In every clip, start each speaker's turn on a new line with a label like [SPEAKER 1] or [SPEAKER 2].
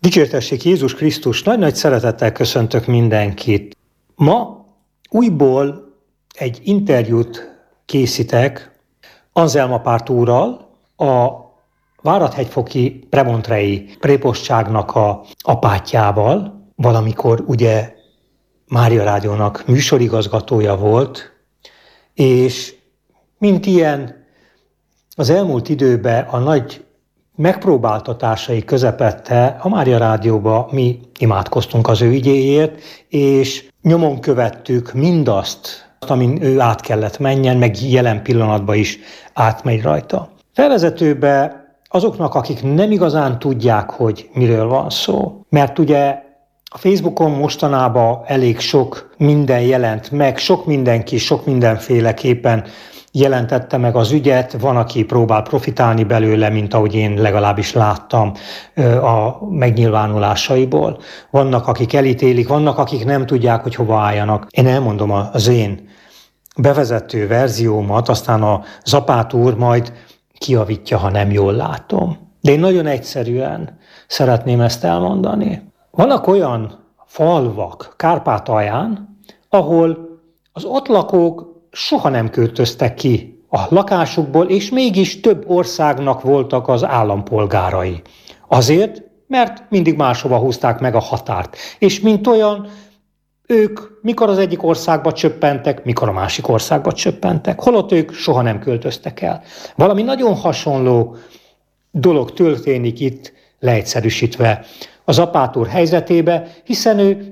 [SPEAKER 1] Dicsértessék Jézus Krisztus, nagy-nagy szeretettel köszöntök mindenkit. Ma újból egy interjút készítek Anzelma Párt-úrral, a Várad-hegyfoki premontrei prépostságnak a apátjával, valamikor ugye Mária Rádiónak műsorigazgatója volt, és mint ilyen az elmúlt időben a nagy megpróbáltatásai közepette a Mária Rádióba mi imádkoztunk az ő ügyéért, és nyomon követtük mindazt, amin ő át kellett menjen, meg jelen pillanatban is átmegy rajta. Felvezetőbe azoknak, akik nem igazán tudják, hogy miről van szó, mert ugye a Facebookon mostanában elég sok minden jelent meg, sok mindenki, sok mindenféleképpen jelentette meg az ügyet, van, aki próbál profitálni belőle, mint ahogy én legalábbis láttam a megnyilvánulásaiból. Vannak, akik elítélik, vannak, akik nem tudják, hogy hova álljanak. Én elmondom az én bevezető verziómat, aztán a Zapát úr majd kijavítja, ha nem jól látom. De én nagyon egyszerűen szeretném ezt elmondani. Vannak olyan falvak Kárpátalján, ahol az ott lakók soha nem költöztek ki a lakásukból, és mégis több országnak voltak az állampolgárai. Azért, mert mindig máshova húzták meg a határt. És mint olyan, ők mikor az egyik országba csöppentek, mikor a másik országba csöppentek, holott ők soha nem költöztek el. Valami nagyon hasonló dolog történik itt, leegyszerűsítve az Zapát úr helyzetébe, hiszen ő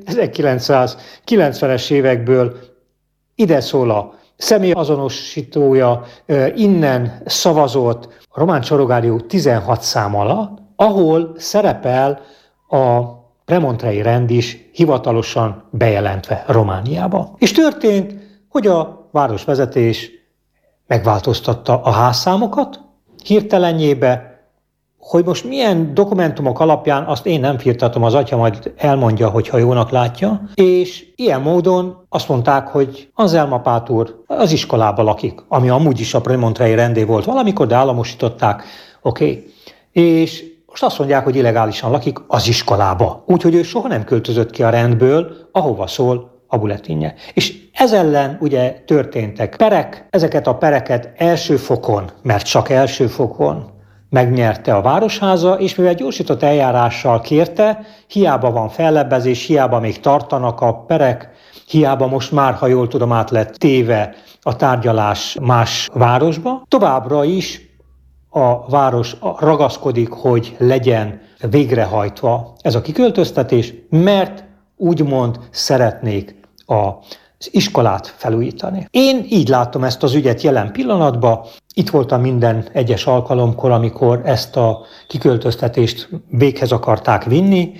[SPEAKER 1] 1990-es évekből ide szól a személyazonosítója, innen szavazott a Román Csorogárió 16 szám alatt, ahol szerepel a premontrei rend is hivatalosan bejelentve Romániába. És történt, hogy a városvezetés megváltoztatta a házszámokat hirtelenjébe, hogy most milyen dokumentumok alapján, azt én nem firtatom, az atya majd elmondja, hogyha jónak látja, és ilyen módon azt mondták, hogy Anzelma Párt úr az iskolába lakik, ami amúgy is a premontrei rendé volt valamikor, de államosították, oké. És most azt mondják, hogy illegálisan lakik az iskolába. Úgyhogy ő soha nem költözött ki a rendből, ahova szól a bulletinje. És ez ellen ugye történtek perek, ezeket a pereket első fokon, mert csak első fokon megnyerte a Városháza, és mivel gyorsított eljárással kérte, hiába van fellebbezés, hiába még tartanak a perek, hiába most már, ha jól tudom, át lett téve a tárgyalás más városba, továbbra is a város ragaszkodik, hogy legyen végrehajtva ez a kiköltöztetés, mert úgymond szeretnék az iskolát felújítani. Én így látom ezt az ügyet jelen pillanatban. Itt voltam minden egyes alkalomkor, amikor ezt a kiköltöztetést véghez akarták vinni,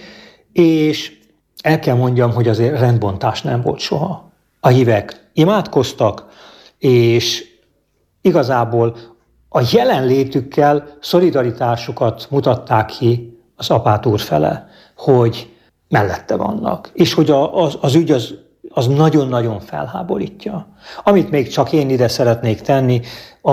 [SPEAKER 1] és el kell mondjam, hogy azért rendbontás nem volt soha. A hívek imádkoztak, és igazából a jelenlétükkel szolidaritásukat mutatták ki az Zapát úr fele, hogy mellette vannak, és hogy az ügy az nagyon-nagyon felháborítja. Amit még csak én ide szeretnék tenni,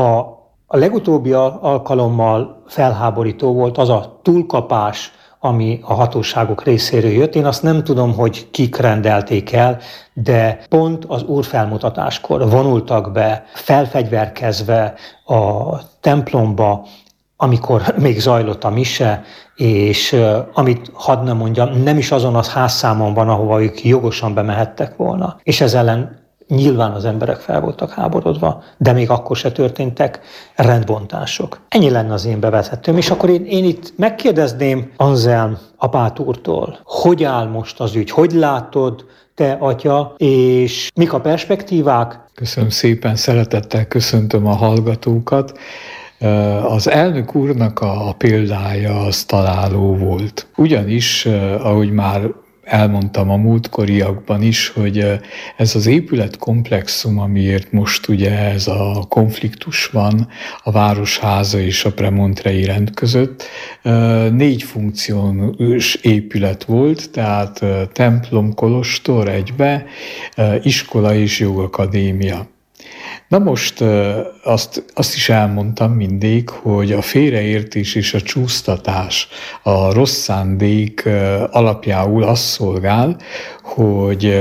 [SPEAKER 1] a legutóbbi alkalommal felháborító volt az a túlkapás, ami a hatóságok részéről jött. Én azt nem tudom, hogy kik rendelték el, de pont az úrfelmutatáskor vonultak be, felfegyverkezve a templomba, amikor még zajlott a mise, és amit hadd ne mondjam, nem is azon az házszámon van, ahova ők jogosan bemehettek volna. És ez ellen nyilván az emberek fel voltak háborodva, de még akkor se történtek rendbontások. Ennyi lenne az én bevezetőm, és akkor én itt megkérdezném Anzelm Párt úrtól, hogy áll most az ügy, hogy látod te, atya, és mik a perspektívák?
[SPEAKER 2] Köszönöm szépen, szeretettel köszöntöm a hallgatókat. Az elnök úrnak a példája az találó volt. Ugyanis, ahogy már elmondtam a múltkoriakban is, hogy ez az épületkomplexum, amiért most ugye ez a konfliktus van a Városháza és a premontrei rend között, 4 funkciós épület volt, tehát templom, kolostor egybe, iskola és jogakadémia. Na most azt is elmondtam mindig, hogy a félreértés és a csúsztatás, a rossz szándék alapjául azt szolgál, hogy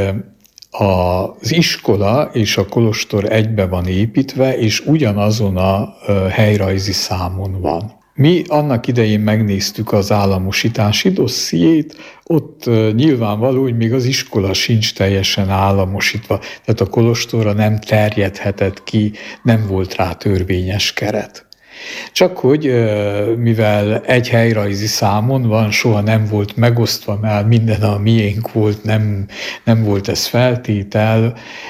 [SPEAKER 2] az iskola és a kolostor egybe van építve, és ugyanazon a helyrajzi számon van. Mi annak idején megnéztük az államosítási dossziét, ott nyilvánvaló, hogy még az iskola sincs teljesen államosítva, tehát a kolostorra nem terjedhetett ki, nem volt rá törvényes keret. Csak hogy mivel egy helyrajzi számon van, soha nem volt megosztva, mert minden a miénk volt, nem volt ez feltétel,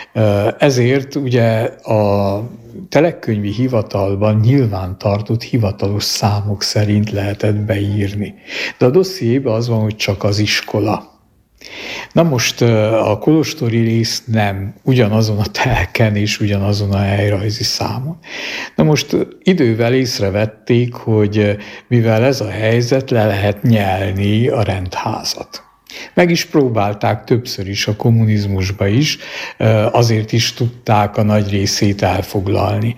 [SPEAKER 2] ezért ugye a telekkönyvi hivatalban nyilván tartott hivatalos számok szerint lehetett beírni. De a dossziéban az van, hogy csak az iskola. Na most a kolostori rész nem ugyanazon a telken és ugyanazon a helyrajzi számon. Na most idővel észrevették, hogy mivel ez a helyzet, le lehet nyelni a rendházat. Meg is próbálták többször is a kommunizmusba is, azért is tudták a nagy részét elfoglalni.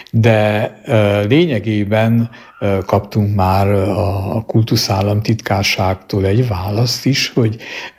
[SPEAKER 2] De lényegében kaptunk már a kultuszállamtitkárságtól egy választ is, hogy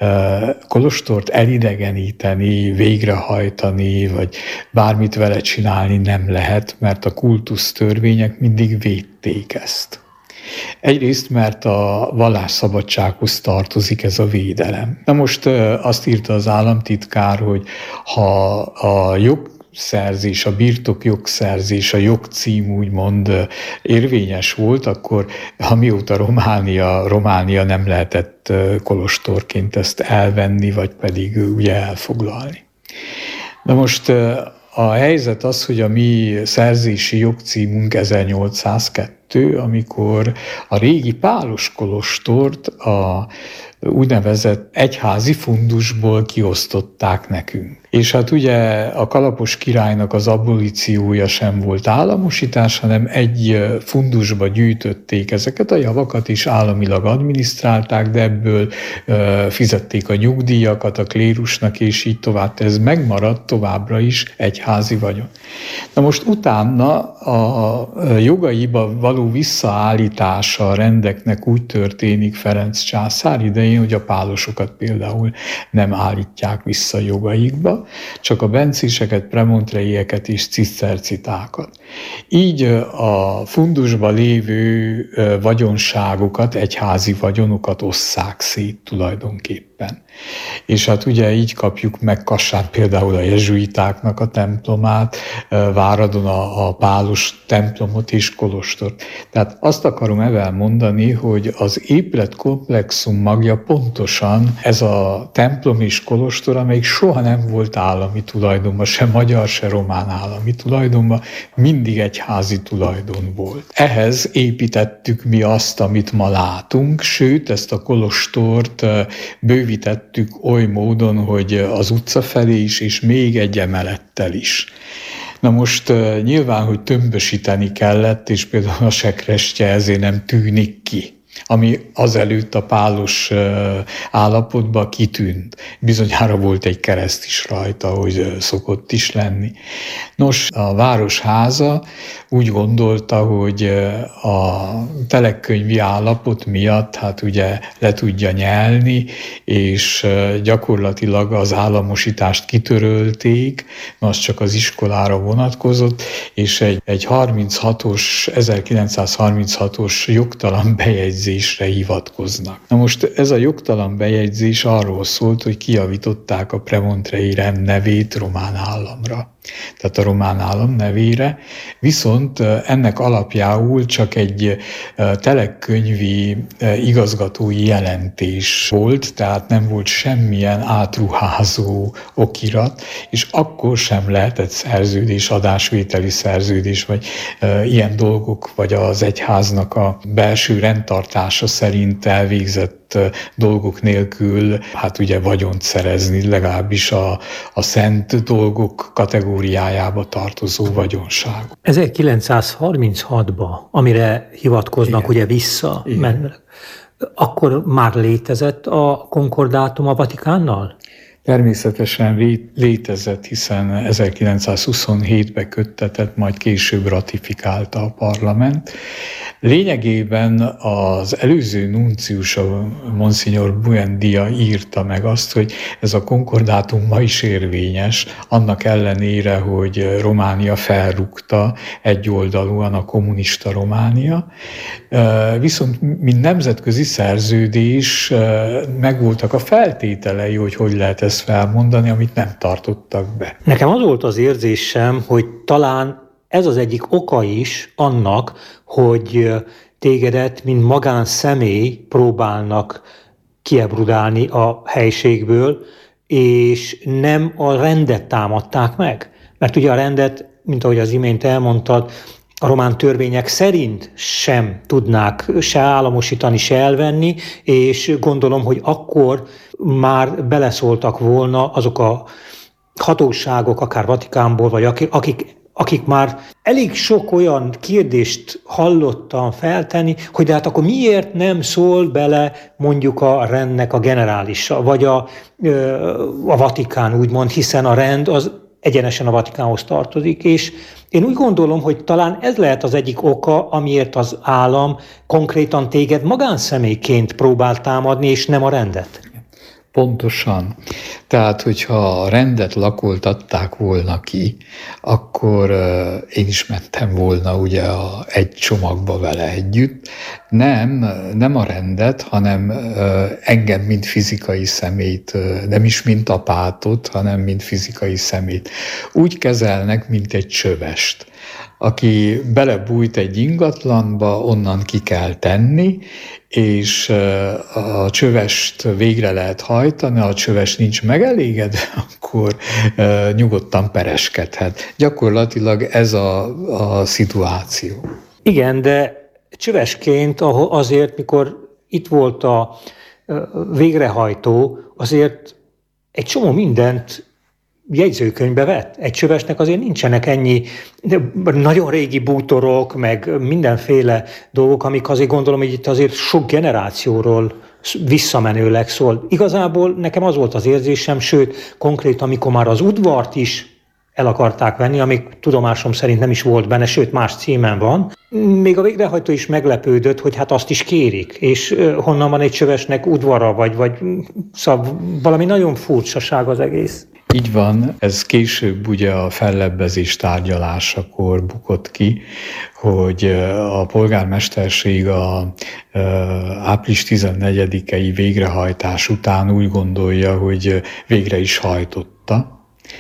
[SPEAKER 2] kolostort elidegeníteni, végrehajtani, vagy bármit vele csinálni nem lehet, mert a kultusztörvények mindig védték ezt. Egyrészt, mert a vallásszabadsághoz tartozik ez a védelem. Na most azt írta az államtitkár, hogy ha a jogszerzés, a birtok jogszerzés, a jogcím úgymond érvényes volt, akkor amióta Románia nem lehetett kolostorként ezt elvenni, vagy pedig ugye elfoglalni. Na most a helyzet az, hogy a mi szerzési jogcímünk 1802, amikor a régi pálos kolostort a úgynevezett egyházi fundusból kiosztották nekünk. És hát ugye a Kalapos királynak az abolíciója sem volt államosítás, hanem egy fundusba gyűjtötték ezeket a javakat, és államilag adminisztrálták, de ebből fizették a nyugdíjakat a klérusnak, és így tovább. Ez megmaradt továbbra is egyházi vagyon. Na most utána a jogaiba való visszaállítása a rendeknek úgy történik Ferenc császár idején, hogy a pálosokat például nem állítják vissza jogaikba, csak a bencéseket, premontreieket és cisztercitákat. Így a fundusban lévő vagyonságokat, egyházi vagyonokat osszák szét tulajdonképpen. És hát ugye így kapjuk meg Kassán például a jezsuitáknak a templomát, Váradon a pálos templomot és kolostort. Tehát azt akarom ezzel mondani, hogy az épületkomplexum magja pontosan ez a templom és kolostor, amelyik soha nem volt állami tulajdonban, se magyar, se román állami tulajdonban, mindig egyházi tulajdon volt. Ehhez építettük mi azt, amit ma látunk, sőt, ezt a kolostort bővítettük oly módon, hogy az utca felé is, és még egy emelettel is. Na most nyilván, hogy tömbösíteni kellett, és például a sekrestje ezért nem tűnik ki, ami azelőtt a pálos állapotban kitűnt. Bizonyára volt egy kereszt is rajta, hogy szokott is lenni. Nos, a városháza úgy gondolta, hogy a telekkönyvi állapot miatt hát ugye le tudja nyelni, és gyakorlatilag az államosítást kitörölték, az csak az iskolára vonatkozott, és egy 1936-os jogtalan bejegyzésre hivatkoznak. Na most ez a jogtalan bejegyzés arról szólt, hogy kijavították a premontrei rend nevét román államra, tehát a román állam nevére, viszont ennek alapjául csak egy telekkönyvi igazgatói jelentés volt, tehát nem volt semmilyen átruházó okirat, és akkor sem lehetett szerződés, adásvételi szerződés, vagy ilyen dolgok, vagy az egyháznak a belső rendtartása szerint elvégzett dolgok nélkül, hát ugye vagyont szerezni, legalábbis a szent dolgok kategóriájába tartozó vagyonság.
[SPEAKER 1] 1936-ban, amire hivatkoznak, igen, ugye vissza, mert akkor már létezett a konkordátum a Vatikánnal?
[SPEAKER 2] Természetesen létezett, hiszen 1927-ben köttetett, majd később ratifikálta a parlament. Lényegében az előző nuncius, a Monsignor Buendia írta meg azt, hogy ez a konkordátum ma is érvényes, annak ellenére, hogy Románia felrúgta egyoldalúan a kommunista Románia. Viszont mint nemzetközi szerződés megvoltak a feltételei, hogy lehet ezt felmondani, amit nem tartottak be.
[SPEAKER 1] Nekem az volt az érzésem, hogy talán ez az egyik oka is annak, hogy tégedet, mint magánszemély próbálnak kiebrudálni a helységből, és nem a rendet támadták meg. Mert ugye a rendet, mint ahogy az imént elmondtad, a román törvények szerint sem tudnák se államosítani, se elvenni, és gondolom, hogy akkor már beleszóltak volna azok a hatóságok, akár Vatikánból, vagy akik már elég sok olyan kérdést hallottam feltenni, hogy de hát akkor miért nem szól bele mondjuk a rendnek a generálisa, vagy a Vatikán úgymond, hiszen a rend az egyenesen a Vatikánhoz tartozik, és én úgy gondolom, hogy talán ez lehet az egyik oka, amiért az állam konkrétan téged magánszemélyként próbál támadni, és nem a rendet.
[SPEAKER 2] Pontosan. Tehát, hogyha a rendet lakoltatták volna ki, akkor én is mentem volna ugye egy csomagba vele együtt. Nem a rendet, hanem engem, mint fizikai személyt, nem is mint apátot, hanem mint fizikai személyt. Úgy kezelnek, mint egy csövest. Aki belebújt egy ingatlanba, onnan ki kell tenni, és a csövest végre lehet hajtani, a csöves nincs megelégedve, akkor nyugodtan pereskedhet. Gyakorlatilag ez a szituáció.
[SPEAKER 1] Igen, de csövesként azért, mikor itt volt a végrehajtó, azért egy csomó mindent jegyzőkönyvbe vett. Egy csövesnek azért nincsenek ennyi nagyon régi bútorok, meg mindenféle dolgok, amik azért gondolom, hogy itt azért sok generációról visszamenőleg szól. Igazából nekem az volt az érzésem, sőt, konkrét, amikor már az udvart is el akarták venni, amik tudomásom szerint nem is volt benne, sőt más címen van. Még a végrehajtó is meglepődött, hogy hát azt is kérik, és honnan van egy csövesnek udvara, vagy szóval valami nagyon furcsaság az egész.
[SPEAKER 2] Így van, ez később ugye a fellebbezés tárgyalásakor bukott ki, hogy a polgármesterség a április 14-i végrehajtás után úgy gondolja, hogy végre is hajtotta,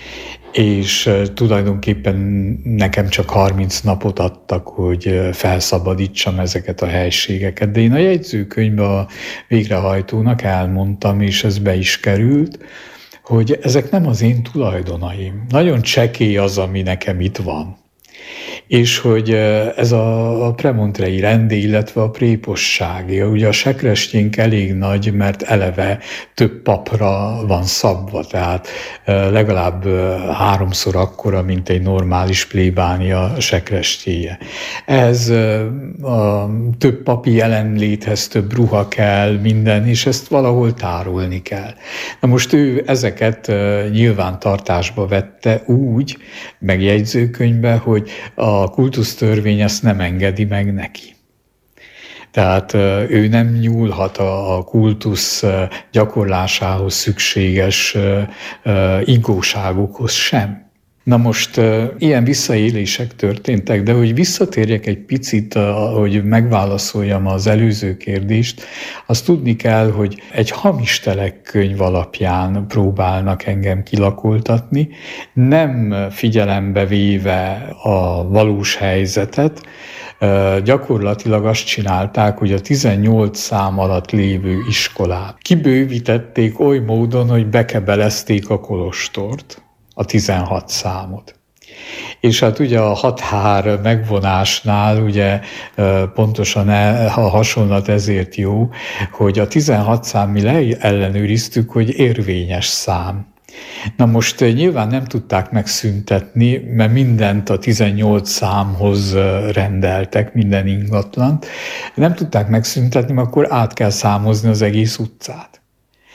[SPEAKER 2] és tulajdonképpen nekem csak 30 napot adtak, hogy felszabadítsam ezeket a helységeket. De én a jegyzőkönyvben a végrehajtónak elmondtam, és ez be is került, hogy ezek nem az én tulajdonaim. Nagyon csekély az, ami nekem itt van. És hogy ez a premontrei rend, illetve a préposság. Ugye a sekrestyénk elég nagy, mert eleve több papra van szabva, tehát legalább 3-szor akkora, mint egy normális plébánia sekrestyéje. Ez a több papi jelenléthez több ruha kell, minden, és ezt valahol tárolni kell. Na most ő ezeket nyilvántartásba vette úgy, meg jegyzőkönyvbe, hogy a kultusztörvény ezt nem engedi meg neki. Tehát ő nem nyúlhat a kultusz gyakorlásához szükséges ingóságokhoz sem. Na most ilyen visszaélések történtek, de hogy visszatérjek egy picit, hogy megválaszoljam az előző kérdést, azt tudni kell, hogy egy hamis telekkönyv alapján próbálnak engem kilakoltatni, nem figyelembe véve a valós helyzetet. Gyakorlatilag azt csinálták, hogy a 18 szám alatt lévő iskolát kibővítették oly módon, hogy bekebelezték a kolostort, a 16 számot. És hát ugye a határ megvonásnál ugye pontosan a hasonlat ezért jó, hogy a 16 szám mi ellenőriztük, hogy érvényes szám. Na most nyilván nem tudták megszüntetni, mert mindent a 18 számhoz rendeltek, minden ingatlant. Nem tudták megszüntetni, mert akkor át kell számozni az egész utcát.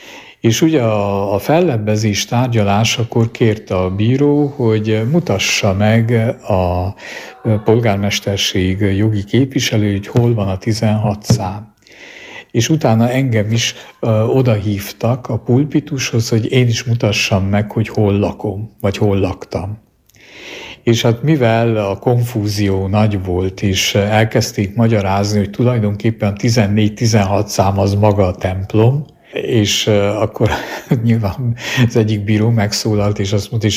[SPEAKER 2] És ugye a fellebbezés tárgyalásakor kérte a bíró, hogy mutassa meg a polgármesterség jogi képviselő, hogy hol van a 16 szám. És utána engem is odahívtak a pulpitushoz, hogy én is mutassam meg, hogy hol lakom, vagy hol laktam. És hát mivel a konfúzió nagy volt, és elkezdték magyarázni, hogy tulajdonképpen 14-16 szám az maga a templom, és akkor nyilván az egyik bíró megszólalt, és azt mondta, és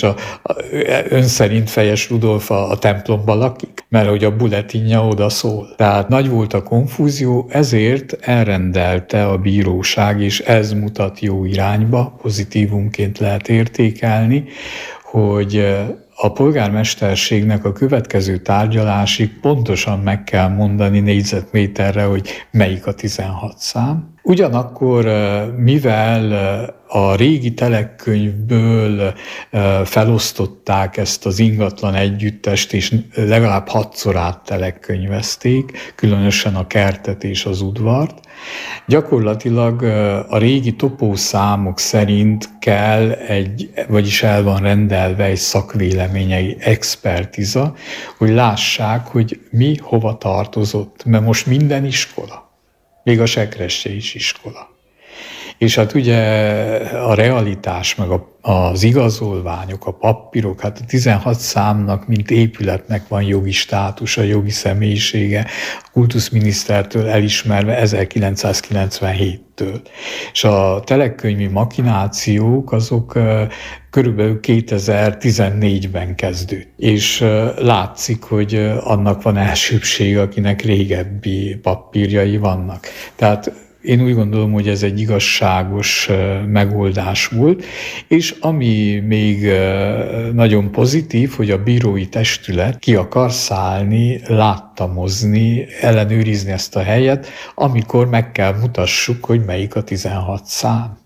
[SPEAKER 2] ön szerint Fejes Rudolf a templomban lakik, mert hogy a bulletinja oda szól. Tehát nagy volt a konfúzió, ezért elrendelte a bíróság, és ez mutat jó irányba, pozitívumként lehet értékelni, hogy a polgármesterségnek a következő tárgyalásig pontosan meg kell mondani négyzetméterre, hogy melyik a 16 szám. Ugyanakkor, mivel a régi telekkönyvből felosztották ezt az ingatlan együttest, és legalább 6-szor áttelekkönyvezték, különösen a kertet és az udvart, gyakorlatilag a régi topószámok szerint kell vagyis el van rendelve egy szakvéleményei expertiza, hogy lássák, hogy mi hova tartozott, mert most minden iskola. Még a Sekrestye is iskola. És hát ugye a realitás, meg az igazolványok, a papírok, hát a 16 számnak, mint épületnek van jogi státusa, jogi személyisége, a kultuszminisztertől elismerve 1997-től. És a telekkönyvi makinációk azok körülbelül 2014-ben kezdődött. És látszik, hogy annak van elsőbség, akinek régebbi papírjai vannak. Tehát én úgy gondolom, hogy ez egy igazságos megoldás volt, és ami még nagyon pozitív, hogy a bírói testület ki akar szállni, láttamozni, ellenőrizni ezt a helyet, amikor meg kell mutassuk, hogy melyik a 16 szám.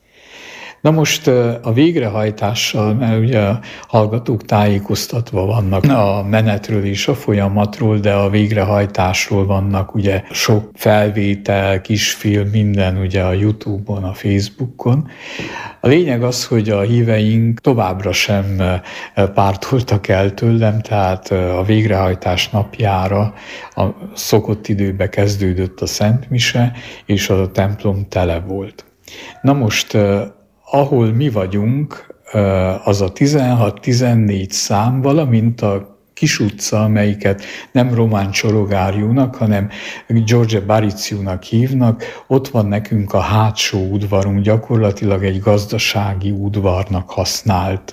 [SPEAKER 2] Na most a végrehajtással, mert ugye a hallgatók tájékoztatva vannak a menetről és a folyamatról, de a végrehajtásról vannak ugye sok felvétel, kisfilm, minden ugye a YouTube-on, a Facebookon. A lényeg az, hogy a híveink továbbra sem pártoltak el tőlem, tehát a végrehajtás napjára a szokott időbe kezdődött a szentmise, és a templom tele volt. Na most ahol mi vagyunk, az a 16-14 szám, valamint a kis utca, amelyiket nem Román Csorogáriúnak, hanem George Bariciúnak hívnak, ott van nekünk a hátsó udvarunk, gyakorlatilag egy gazdasági udvarnak használt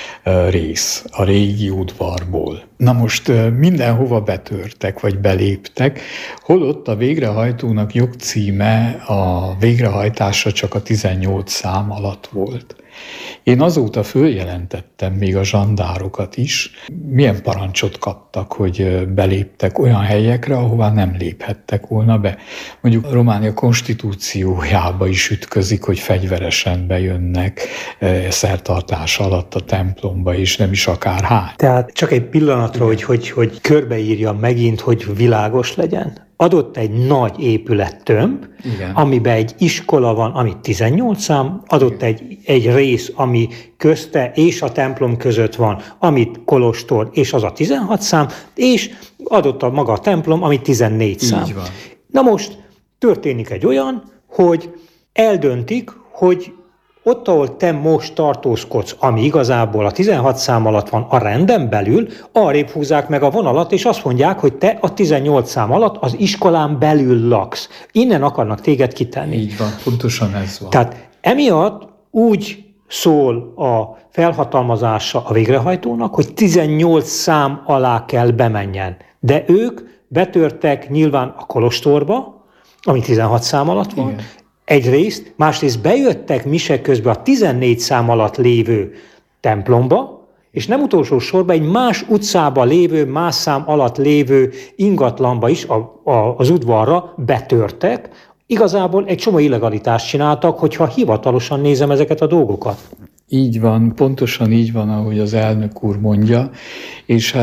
[SPEAKER 2] rész a régi udvarból. Na most mindenhova betörtek, vagy beléptek, holott a végrehajtónak jogcíme a végrehajtása csak a 18 szám alatt volt. Én azóta följelentettem még a zsandárokat is, milyen parancsot kaptak, hogy beléptek olyan helyekre, ahová nem léphettek volna be. Mondjuk Románia konstitúciójába is ütközik, hogy fegyveresen bejönnek szertartás alatt a templomba, és nem is akárhány.
[SPEAKER 1] Tehát csak egy pillanatra, hogy körbeírjam megint, hogy világos legyen. Adott egy nagy épülettömb, igen, amiben egy iskola van, ami 18 szám, adott egy rész, ami közte és a templom között van, amit kolostor, és az a 16 szám, és adott a maga a templom, ami 14 szám.
[SPEAKER 2] Így van.
[SPEAKER 1] Na most történik egy olyan, hogy eldöntik, hogy ott, ahol te most tartózkodsz, ami igazából a 16 szám alatt van, a renden belül, arrébb húzzák meg a vonalat, és azt mondják, hogy te a 18 szám alatt az iskolán belül laksz. Innen akarnak téged kitenni.
[SPEAKER 2] Így van, pontosan ez van.
[SPEAKER 1] Tehát emiatt úgy szól a felhatalmazása a végrehajtónak, hogy 18 szám alá kell bemenjen. De ők betörtek nyilván a kolostorba, ami 16 szám alatt van, igen, egyrészt, másrészt bejöttek mise közben a 14 szám alatt lévő templomba, és nem utolsó sorban egy más utcában lévő, más szám alatt lévő ingatlanba is, az udvarra betörtek. Igazából egy csomó illegalitást csináltak, hogyha hivatalosan nézem ezeket a dolgokat.
[SPEAKER 2] Így van, pontosan így van, ahogy az elnök úr mondja, és hát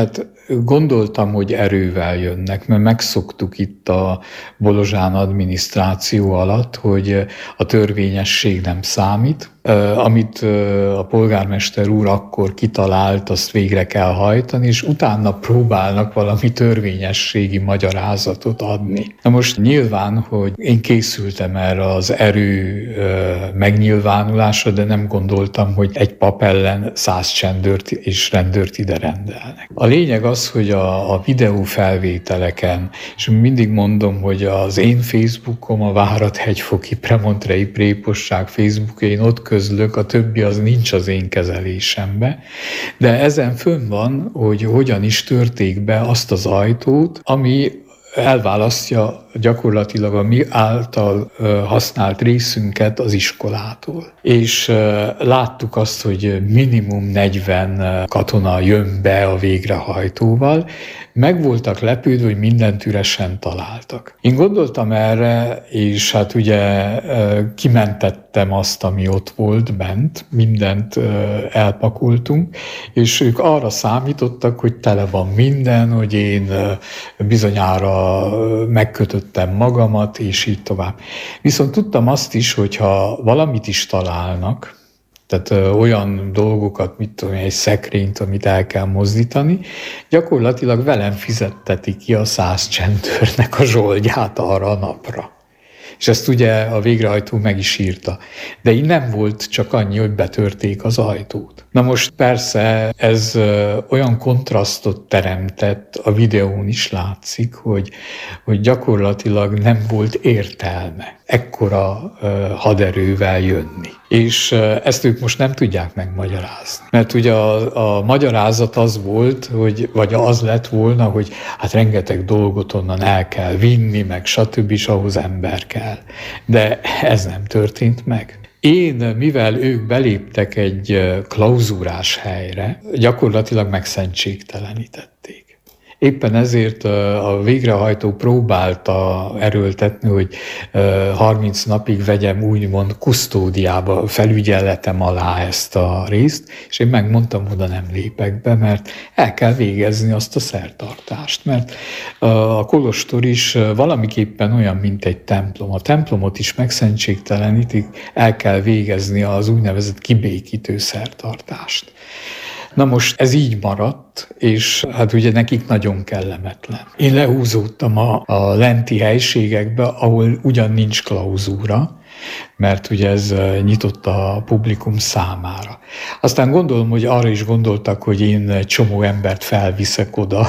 [SPEAKER 2] gondoltam, hogy erővel jönnek, mert megszoktuk itt a Bolozsán adminisztráció alatt, hogy a törvényesség nem számít. Amit a polgármester úr akkor kitalált, azt végre kell hajtani, és utána próbálnak valami törvényességi magyarázatot adni. Na most nyilván, hogy én készültem erre az erő megnyilvánulásra, de nem gondoltam, hogy egy pap ellen 100 csendőrt és rendőrt ide rendelnek. A lényeg az, hogy a videófelvételeken, és mindig mondom, hogy az én Facebookom, a Várad-hegyfoki Premontrei Préposság Facebookja, én ott közlök, a többi az nincs az én kezelésembe, de ezen fönn van, hogy hogyan is törték be azt az ajtót, ami elválasztja gyakorlatilag a mi által használt részünket az iskolától. És láttuk azt, hogy minimum 40 katona jön be a végrehajtóval, meg voltak lepődve, hogy mindent üresen találtak. Én gondoltam erre, és hát ugye kimentettem azt, ami ott volt bent, mindent elpakoltunk, és ők arra számítottak, hogy tele van minden, hogy én bizonyára megkötöttem magamat, és így tovább. Viszont tudtam azt is, hogy ha valamit is találnak, tehát olyan dolgokat, mit tudom, egy szekrényt, amit el kell mozdítani, gyakorlatilag velem fizettetik ki a 100 csendőrnek a zsoldját arra a napra. És ezt ugye a végrehajtó meg is írta. De így nem volt csak annyi, hogy betörték az ajtót. Na most persze ez olyan kontrasztot teremtett, a videón is látszik, hogy gyakorlatilag nem volt értelme ekkora haderővel jönni. És ezt ők most nem tudják megmagyarázni. Mert ugye a magyarázat az volt, vagy az lett volna, hogy hát rengeteg dolgot onnan el kell vinni, meg stb. És ahhoz ember kell. De ez nem történt meg. Én, mivel ők beléptek egy klauzúrás helyre, gyakorlatilag megszentségtelenítették. Éppen ezért a végrehajtó próbálta erőltetni, hogy 30 napig vegyem úgymond kusztódiába, felügyeletem alá ezt a részt, és én megmondtam, oda nem lépek be, mert el kell végezni azt a szertartást, mert a kolostor is valamiképpen olyan, mint egy templom. A templomot is megszentségtelenítik, el kell végezni az úgynevezett kibékítő szertartást. Na most ez így maradt, és hát ugye nekik nagyon kellemetlen. Én lehúzódtam a lenti helységekbe, ahol ugyan nincs klauzúra, mert ugye ez nyitott a publikum számára. Aztán gondolom, hogy arra is gondoltak, hogy én egy csomó embert felviszek oda,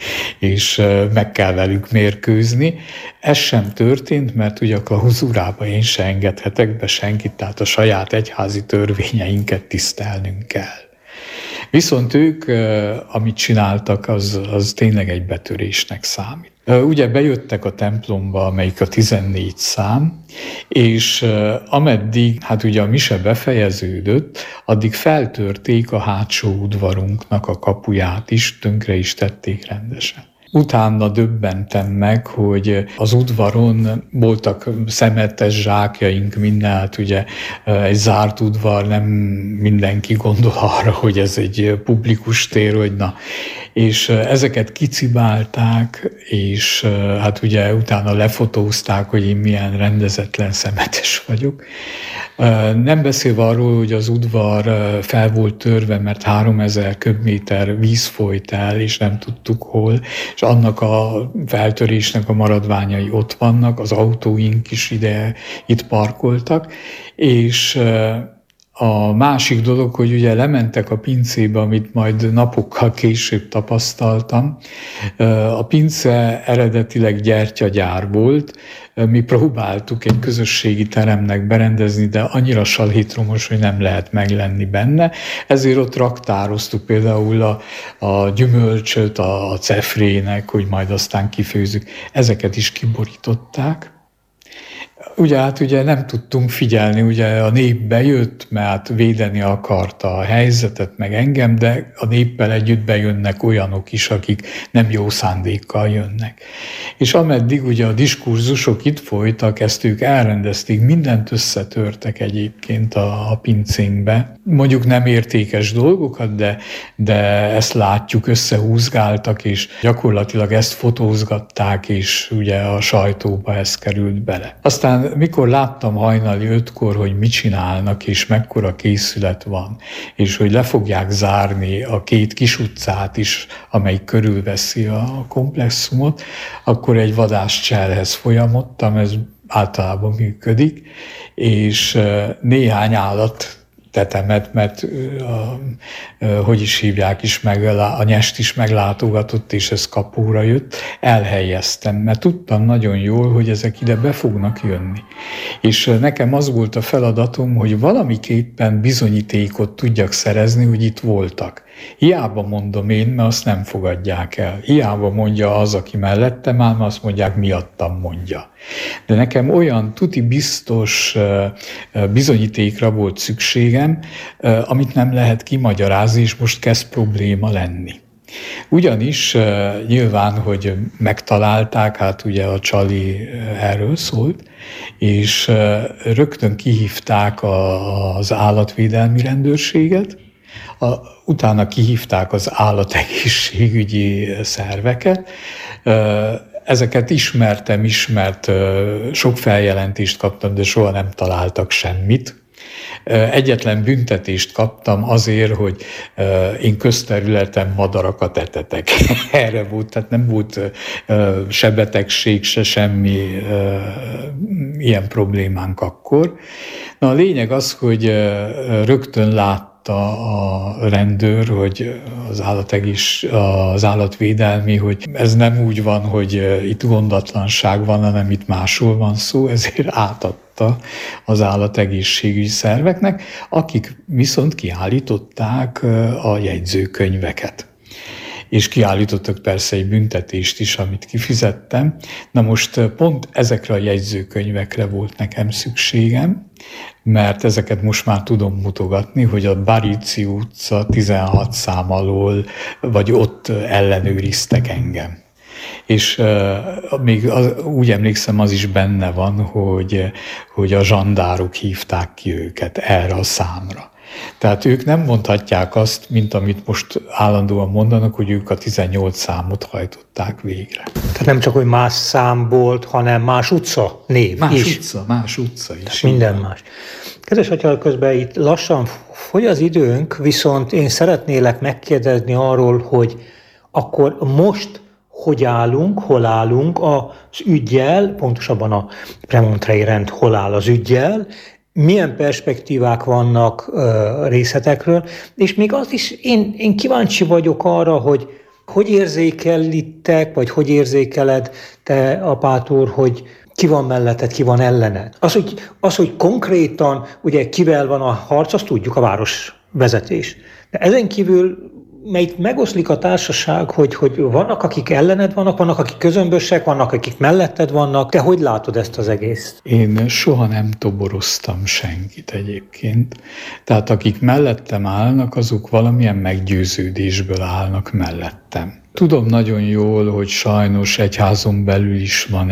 [SPEAKER 2] és meg kell velük mérkőzni. Ez sem történt, mert ugye a klauzúrába én se engedhetek be senkit, tehát a saját egyházi törvényeinket tisztelnünk kell. Viszont ők, amit csináltak, az tényleg egy betörésnek számít. Ugye bejöttek a templomba, amelyik a 14 szám, és ameddig, hát ugye a mise befejeződött, addig feltörték a hátsó udvarunknak a kapuját is, tönkre is tették rendesen. Utána döbbentem meg, hogy az udvaron voltak szemetes zsákjaink, minden, hát ugye egy zárt udvar, nem mindenki gondol arra, hogy ez egy publikus tér, hogy na. És ezeket kicibálták, és hát ugye utána lefotózták, hogy én milyen rendezetlen szemetes vagyok. Nem beszélve arról, hogy az udvar fel volt törve, mert 3000 köbméter víz folyt el, és nem tudtuk hol, és annak a feltörésnek a maradványai ott vannak, az autóink is itt parkoltak, és a másik dolog, hogy ugye lementek a pincébe, amit majd napokkal később tapasztaltam. A pince eredetileg gyertyagyár volt, mi próbáltuk egy közösségi teremnek berendezni, de annyira salétromos, hogy nem lehet meglenni benne. Ezért ott raktároztuk például a gyümölcsöt, a cefrének, hogy majd aztán kifőzzük. Ezeket is kiborították. Ugye nem tudtunk figyelni, ugye a nép bejött, mert védeni akarta a helyzetet, meg engem, de a néppel együtt bejönnek olyanok is, akik nem jó szándékkal jönnek. És ameddig ugye a diskurzusok itt folytak, ezt ők elrendezték, mindent összetörtek egyébként a pincénkbe. Mondjuk nem értékes dolgokat, de ezt látjuk, összehúzgáltak, és gyakorlatilag ezt fotózgatták, és ugye a sajtóba ez került bele. Aztán mikor láttam hajnali 5-kor, hogy mit csinálnak, és mekkora készület van, és hogy le fogják zárni a 2 kis utcát is, amely körülveszi a komplexumot, akkor egy vadászcselhez folyamodtam, ez általában működik, és néhány állat tetemet, mert hogy is hívják is meg, a nyest is meglátogatott, és ez kapóra jött, elhelyeztem, mert tudtam nagyon jól, hogy ezek ide be fognak jönni. És nekem az volt a feladatom, hogy valamiképpen bizonyítékot tudjak szerezni, hogy itt voltak. Hiába mondom én, mert azt nem fogadják el. Hiába mondja az, aki mellettem áll, mert azt mondják, miattam mondja. De nekem olyan tuti biztos bizonyítékra volt szükségem, amit nem lehet kimagyarázni, és most kezd probléma lenni. Ugyanis nyilván, hogy megtalálták, hát ugye a csali erről szólt, és rögtön kihívták az állatvédelmi rendőrséget, utána kihívták az állategészségügyi szerveket. Ezeket ismert, sok feljelentést kaptam, de soha nem találtak semmit. Egyetlen büntetést kaptam azért, hogy én közterületen madarakat etetek. Erre volt, tehát nem volt se betegség, se semmi ilyen problémánk akkor. Na, a lényeg az, hogy rögtön látta a rendőr, hogy az állatvédelmi, hogy ez nem úgy van, hogy itt gondatlanság van, hanem itt máshol van szó, ezért átadta az állategészségügyi szerveknek, akik viszont kiállították a jegyzőkönyveket. És kiállítottak persze egy büntetést is, amit kifizettem. Na most pont ezekre a jegyzőkönyvekre volt nekem szükségem, mert ezeket most már tudom mutogatni, hogy a Barici utca 16 szám alól, vagy ott ellenőriztek engem. És még úgy emlékszem, az is benne van, hogy a zsandárok hívták ki őket erre a számra. Tehát ők nem mondhatják azt, mint amit most állandóan mondanak, hogy ők a 18 számot hajtották végre.
[SPEAKER 1] Tehát nem csak, hogy más szám volt, hanem más utca név is.
[SPEAKER 2] Más utca is.
[SPEAKER 1] Tehát minden más. Kedves atya, közben itt lassan fogy az időnk, viszont én szeretnélek megkérdezni arról, hogy akkor most hogy állunk, hol állunk az üggyel, pontosabban a Premontrei rend hol áll az üggyel, milyen perspektívák vannak részletekről, és még azt is én kíváncsi vagyok arra, hogy érzékelítek, vagy hogy érzékeled te, apátor, hogy ki van melletted, ki van ellened. Az, hogy konkrétan ugye kivel van a harc, azt tudjuk, a városvezetés. De ezen kívül mert megoszlik a társaság, hogy vannak, akik ellened vannak, akik közömbösek, vannak, akik melletted vannak. Te hogy látod ezt az egész?
[SPEAKER 2] Én soha nem toboroztam senkit egyébként. Tehát akik mellettem állnak, azok valamilyen meggyőződésből állnak mellettem. Tudom nagyon jól, hogy sajnos egyházon belül is van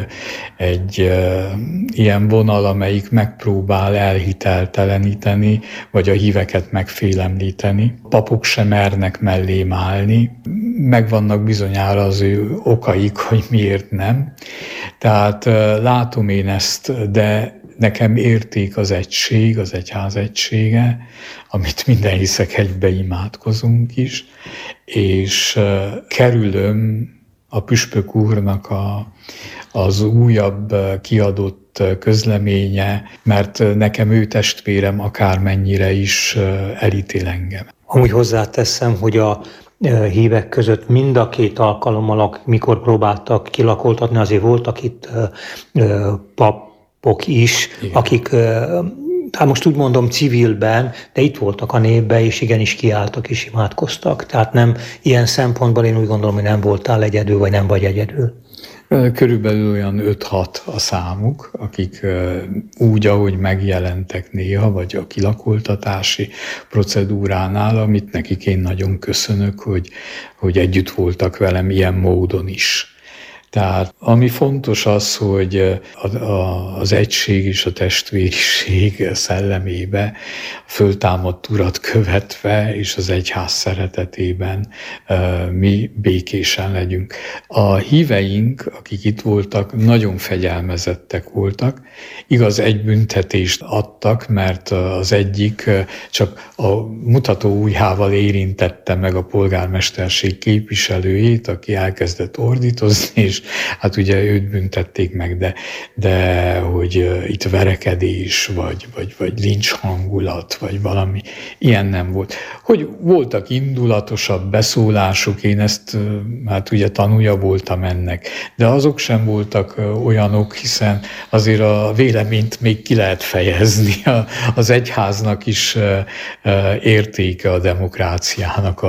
[SPEAKER 2] egy ilyen vonal, amelyik megpróbál elhitelteleníteni, vagy a híveket megfélemlíteni. Papok sem mernek mellém állni. Megvannak bizonyára az ő okaik, hogy miért nem. Tehát látom én ezt, de nekem érték az egység, az egyház egysége, amit minden hiszek egybe imádkozunk is, és kerülöm a püspök úrnak az újabb kiadott közleménye, mert nekem ő testvérem akármennyire is elítél engem.
[SPEAKER 1] Amúgy hozzáteszem, hogy a hívek között mind a két alkalommal, mikor próbáltak kilakoltatni, azért voltak itt papok is, igen, akik hát most úgy mondom civilben, de itt voltak a népben, és igenis kiálltak és imádkoztak. Tehát nem ilyen szempontból én úgy gondolom, hogy nem voltál egyedül, vagy nem vagy egyedül.
[SPEAKER 2] Körülbelül olyan 5-6 a számuk, akik úgy, ahogy megjelentek néha, vagy a kilakoltatási procedúránál, amit nekik én nagyon köszönök, hogy együtt voltak velem ilyen módon is. Tehát ami fontos az, hogy az egység és a testvériség szellemébe föltámadt Urat követve, és az egyház szeretetében mi békésen legyünk. A híveink, akik itt voltak, nagyon fegyelmezettek voltak. Igaz, egy büntetést adtak, mert az egyik csak a mutató ujjával érintette meg a polgármesterség képviselőjét, aki elkezdett ordítozni, és hát ugye őt büntették meg, de hogy itt verekedés, vagy lincs hangulat, vagy valami ilyen nem volt. Hogy voltak indulatosabb beszólások, én ezt hát ugye tanúja voltam ennek, de azok sem voltak olyanok, hiszen azért a véleményt még ki lehet fejezni. Az egyháznak is értéke, a demokráciának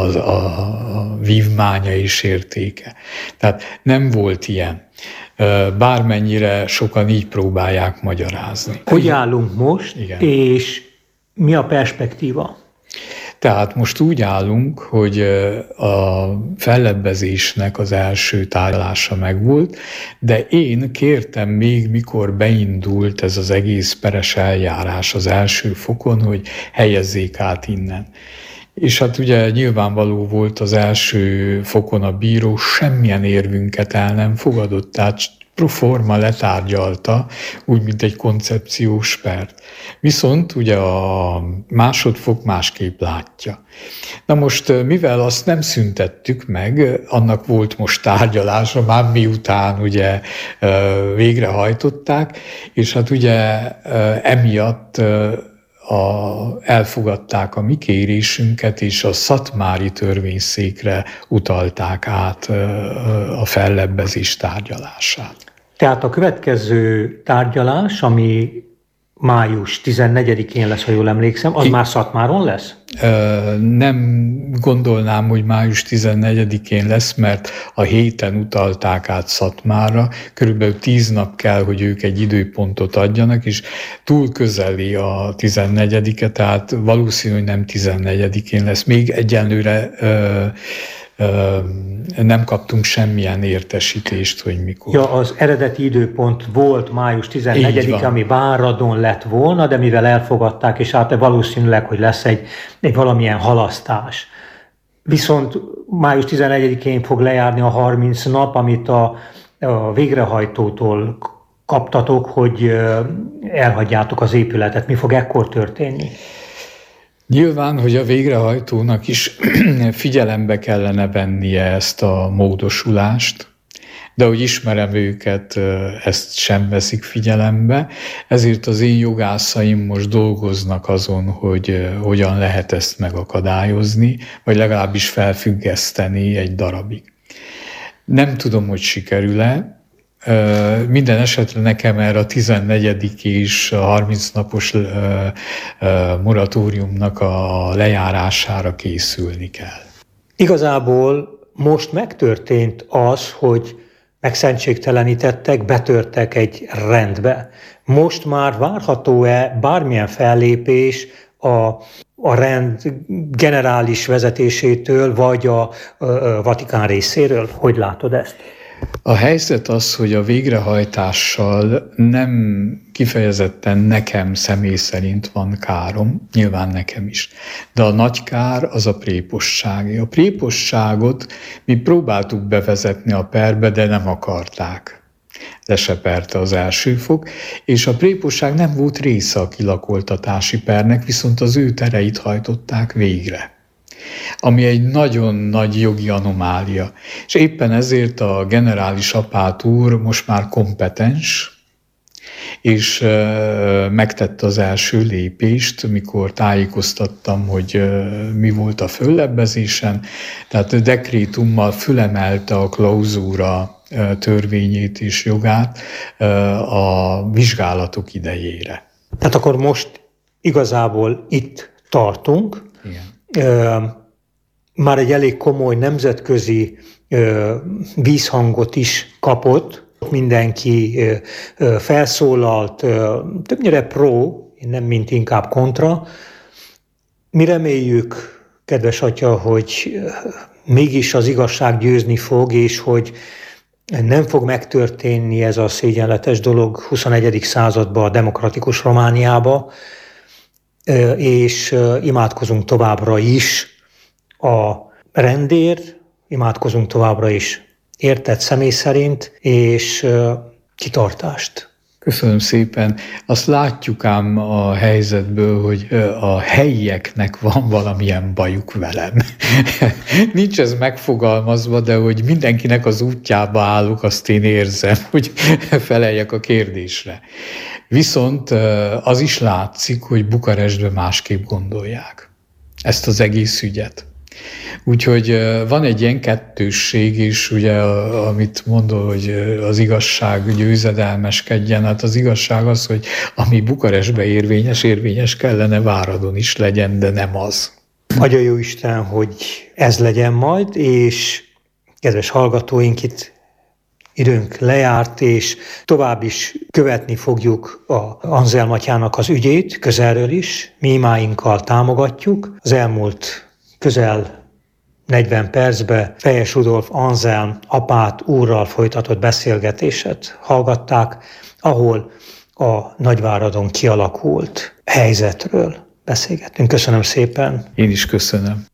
[SPEAKER 2] a vívmánya is értéke. Tehát nem volt ilyen. Bármennyire sokan így próbálják magyarázni.
[SPEAKER 1] Hogy állunk most, igen. És mi a perspektíva?
[SPEAKER 2] Tehát most úgy állunk, hogy a fellebbezésnek az első tárgyalása megvolt, de én kértem még, mikor beindult ez az egész peres eljárás az első fokon, hogy helyezzék át innen. És hát ugye nyilvánvaló volt az első fokon a bíró, semmilyen érvünket el nem fogadott, tehát proforma letárgyalta, úgy, mint egy koncepciós pert. Viszont ugye a másodfok másképp látja. Na most, mivel azt nem szüntettük meg, annak volt most tárgyalása, már miután ugye végrehajtották, és hát ugye emiatt elfogadták a mi kérésünket, és a szatmári törvényszékre utalták át a fellebbezés tárgyalását.
[SPEAKER 1] Tehát a következő tárgyalás, ami május 14-én lesz, ha jól emlékszem, az már Szatmáron lesz?
[SPEAKER 2] Nem gondolnám, hogy május 14-én lesz, mert a héten utalták át Szatmárra. Körülbelül 10 nap kell, hogy ők egy időpontot adjanak, és túl közeli a 14-e, tehát valószínű, hogy nem 14-én lesz. Még egyenlőre nem kaptunk semmilyen értesítést, hogy mikor.
[SPEAKER 1] Ja, az eredeti időpont volt május 14-e, ami Váradon lett volna, de mivel elfogadták, és hát valószínűleg, hogy lesz egy valamilyen halasztás. Viszont május 14-én fog lejárni a 30 nap, amit a végrehajtótól kaptatok, hogy elhagyjátok az épületet. Mi fog ekkor történni?
[SPEAKER 2] Nyilván, hogy a végrehajtónak is figyelembe kellene vennie ezt a módosulást, de hogy ismerem őket, ezt sem veszik figyelembe, ezért az én jogászaim most dolgoznak azon, hogy hogyan lehet ezt megakadályozni, vagy legalábbis felfüggeszteni egy darabig. Nem tudom, hogy sikerül-e. Minden esetre nekem erre a 14. és a 30 napos moratóriumnak a lejárására készülni kell.
[SPEAKER 1] Igazából most megtörtént az, hogy megszentségtelenítettek, betörtek egy rendbe. Most már várható-e bármilyen fellépés a rend generális vezetésétől, vagy a Vatikán részéről? Hogy látod ezt?
[SPEAKER 2] A helyzet az, hogy a végrehajtással nem kifejezetten nekem személy szerint van károm, nyilván nekem is. De a nagy kár az a préposságé. A préposságot mi próbáltuk bevezetni a perbe, de nem akarták. Leseperte az első fok, és a préposság nem volt része a kilakoltatási pernek, viszont az ő tereit hajtották végre, ami egy nagyon nagy jogi anomália. És éppen ezért a generális apát úr most már kompetens, és megtette az első lépést, mikor tájékoztattam, hogy mi volt a föllebbezésen, tehát dekrétummal fölemelte a klauzúra törvényét és jogát a vizsgálatok idejére.
[SPEAKER 1] Tehát akkor most igazából itt tartunk.
[SPEAKER 2] Igen.
[SPEAKER 1] Már egy elég komoly nemzetközi vízhangot is kapott. Mindenki felszólalt, többnyire pro, nem mint inkább kontra. Mi reméljük, kedves atya, hogy mégis az igazság győzni fog, és hogy nem fog megtörténni ez a szégyenletes dolog 21. században a demokratikus Romániába, és imádkozunk továbbra is a rendért, imádkozunk továbbra is értett személy szerint, és kitartást.
[SPEAKER 2] Köszönöm szépen. Azt látjuk ám a helyzetből, hogy a helyieknek van valamilyen bajuk velem. Nincs ez megfogalmazva, de hogy mindenkinek az útjába állok, azt én érzem, hogy feleljek a kérdésre. Viszont az is látszik, hogy Bukarestben másképp gondolják ezt az egész ügyet. Úgyhogy van egy ilyen kettősség is, ugye, amit mondol, hogy az igazság győzedelmeskedjen. Hát az igazság az, hogy ami Bukarestben érvényes kellene Váradon is legyen, de nem az.
[SPEAKER 1] Adja jó Isten, hogy ez legyen majd, és kedves hallgatóink, itt időnk lejárt, és tovább is követni fogjuk a Anzelm atyának az ügyét, közelről is, mi imáinkkal támogatjuk. Az elmúlt közel 40 percben Fejes Rudolf Anzelm apát úrral folytatott beszélgetéset hallgatták, ahol a Nagyváradon kialakult helyzetről beszélgettünk. Köszönöm szépen!
[SPEAKER 2] Én is köszönöm.